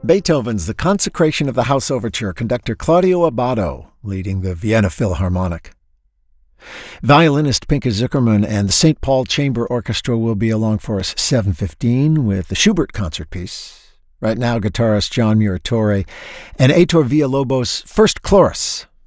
Beethoven's The Consecration of the House Overture, conductor Claudio Abbado, leading the Vienna Philharmonic. Violinist Pinka Zuckerman and the St. Paul Chamber Orchestra will be along for us 7:15 with the Schubert concert piece. Right now, guitarist John Muratore and Heitor Villalobos' first chorus